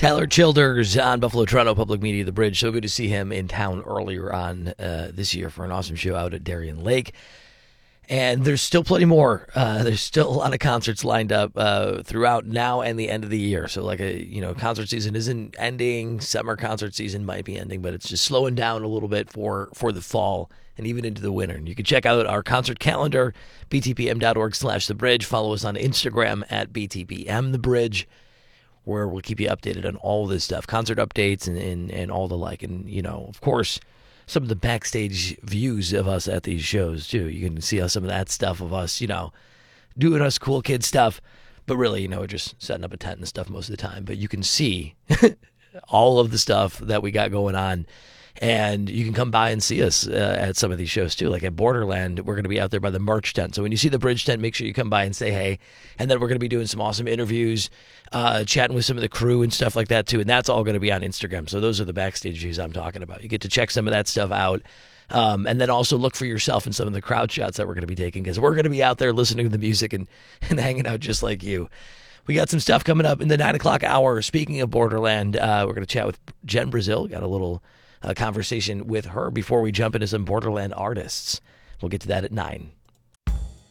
Tyler Childers on Buffalo Toronto Public Media, The Bridge. So good to see him in town earlier on this year for an awesome show out at Darien Lake. And there's still plenty more. There's still a lot of concerts lined up throughout now and the end of the year. So concert season isn't ending. Summer concert season might be ending, but it's just slowing down a little bit for the fall and even into the winter. And you can check out our concert calendar, btpm.org/thebridge. Follow us on Instagram at btpmthebridge, where we'll keep you updated on all this stuff, concert updates and all the like. And, of course, some of the backstage views of us at these shows, too. You can see some of that stuff of us, doing us cool kid stuff. But really, we're just setting up a tent and stuff most of the time. But you can see all of the stuff that we got going on. And you can come by and see us at some of these shows, too. Like at Borderland, we're going to be out there by the merch tent. So when you see the bridge tent, make sure you come by and say hey. And then we're going to be doing some awesome interviews, chatting with some of the crew and stuff like that, too. And that's all going to be on Instagram. So those are the backstage views I'm talking about. You get to check some of that stuff out. And then also look for yourself in some of the crowd shots that we're going to be taking, because we're going to be out there listening to the music and hanging out just like you. We got some stuff coming up in the 9 o'clock hour. Speaking of Borderland, we're going to chat with Jen Brazil. Got a little conversation with her before we jump into some Borderland artists. We'll get to that at 9.